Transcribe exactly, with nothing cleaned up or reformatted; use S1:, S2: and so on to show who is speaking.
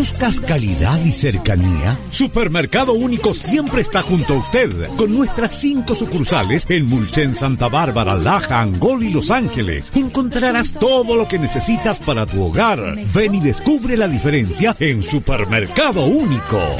S1: ¿Buscas calidad y cercanía? Supermercado Único siempre está junto a usted, con nuestras cinco sucursales en Mulchen, Santa Bárbara, Laja, Angol y Los Ángeles. Encontrarás todo lo que necesitas para tu hogar. Ven y descubre la diferencia en Supermercado Único.